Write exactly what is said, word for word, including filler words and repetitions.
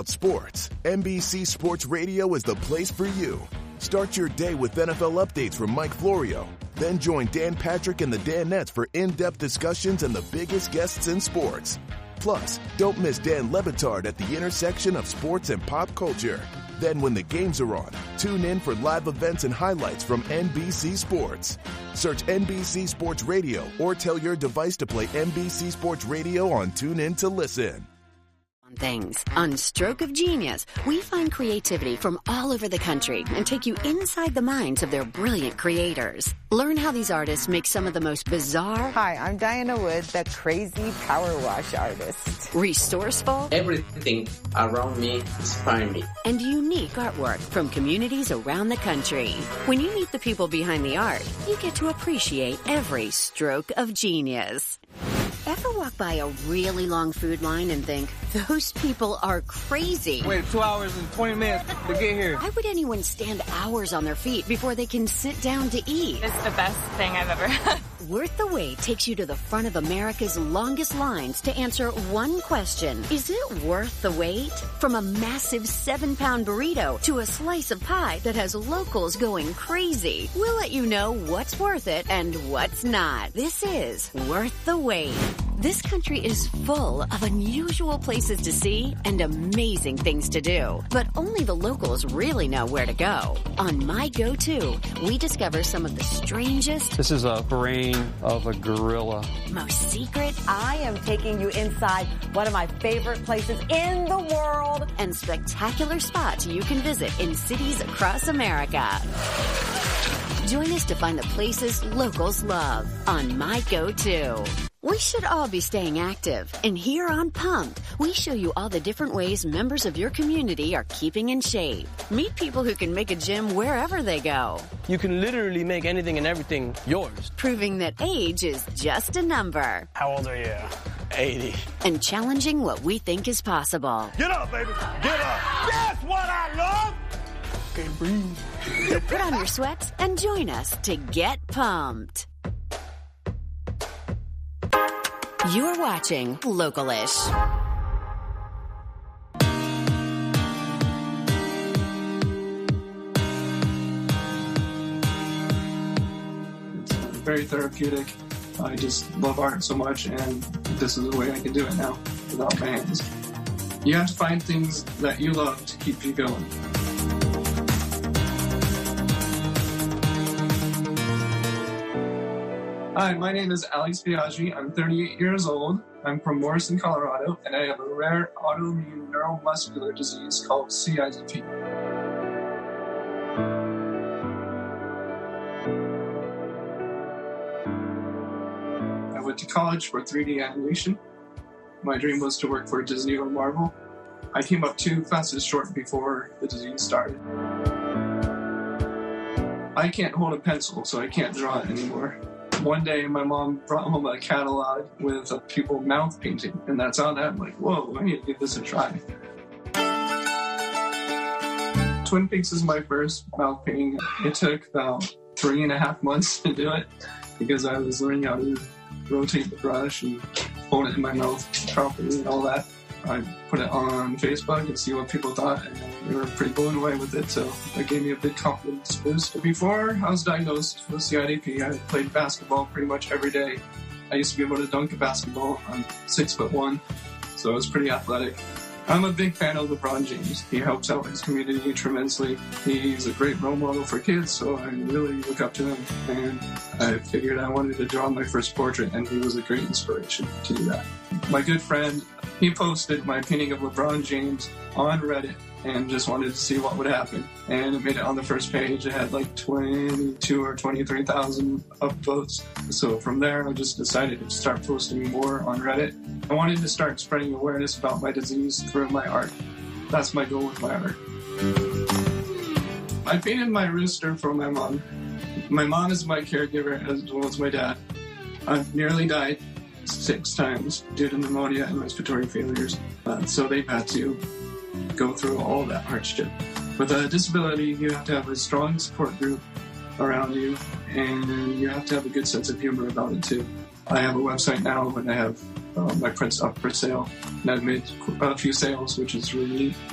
about sports, N B C Sports Radio is the place for you. Start your day with N F L updates from Mike Florio. Then join Dan Patrick and the Danettes for in-depth discussions and the biggest guests in sports. Plus, don't miss Dan Le Batard at the intersection of sports and pop culture. Then when the games are on, tune in for live events and highlights from N B C Sports. Search N B C Sports Radio or tell your device to play N B C Sports Radio on TuneIn to listen. Things. On Stroke of Genius, we find creativity from all over the country and take you inside the minds of their brilliant creators. Learn how these artists make some of the most bizarre... Hi, I'm Diana Wood, the crazy power wash artist. Resourceful... Everything around me inspires me. And unique artwork from communities around the country. When you meet the people behind the art, you get to appreciate every stroke of genius. Ever walk by a really long food line and think, those people are crazy? Wait two hours and twenty minutes to get here. Why would anyone stand hours on their feet before they can sit down to eat? It's the best thing I've ever had. Worth the Wait takes you to the front of America's longest lines to answer one question. Is it worth the wait? From a massive seven-pound burrito to a slice of pie that has locals going crazy. We'll let you know what's worth it and what's not. This is Worth the Wait. This country is full of unusual places to see and amazing things to do. But only the locals really know where to go. On My Go-To, we discover some of the strangest... This is a brain of a gorilla. Most secret... I am taking you inside one of my favorite places in the world. And spectacular spots you can visit in cities across America. Join us to find the places locals love on My Go-To. We should all be staying active, and here on Pumped, we show you all the different ways members of your community are keeping in shape. Meet people who can make a gym wherever they go. You can literally make anything and everything yours. Proving that age is just a number. How old are you? eighty. And challenging what we think is possible. Get up, baby. Get up. That's what I love. Okay, breathe. So put on your sweats and join us to get pumped. You're watching Localish. It's very therapeutic. I just love art so much, and this is the way I can do it now without my hands. You have to find things that you love to keep you going. Hi, my name is Alex Biaggi. I'm thirty-eight years old. I'm from Morrison, Colorado, and I have a rare autoimmune neuromuscular disease called C I D P. I went to college for three D animation. My dream was to work for Disney or Marvel. I came up two classes short before the disease started. I can't hold a pencil, so I can't draw it anymore. One day, my mom brought home a catalog with a pupil mouth painting, and that's on that. I'm like, whoa, I need to give this a try. Twin Peaks is my first mouth painting. It took about three and a half months to do it because I was learning how to rotate the brush and hold it in my mouth properly and all that. I put it on Facebook and see what people thought, and they were pretty blown away with it, so that gave me a big confidence boost. Before I was diagnosed with C I D P, I played basketball pretty much every day. I used to be able to dunk a basketball. I'm six foot one, so I was pretty athletic. I'm a big fan of LeBron James. He helps out his community tremendously. He's a great role model for kids, so I really look up to him. And I figured I wanted to draw my first portrait, and he was a great inspiration to do that. My good friend, he posted my painting of LeBron James on Reddit and just wanted to see what would happen. And it made it on the first page. It had like twenty-two or twenty-three thousand upvotes. So from there, I just decided to start posting more on Reddit. I wanted to start spreading awareness about my disease through my art. That's my goal with my art. I painted my rooster for my mom. My mom is my caregiver as well as my dad. I've nearly died six times due to pneumonia and respiratory failures. Uh, so they've had to go through all that hardship. With a disability, you have to have a strong support group around you, and you have to have a good sense of humor about it too. I have a website now, and I have uh, my prints up for sale, and I've made a few sales, which is really neat.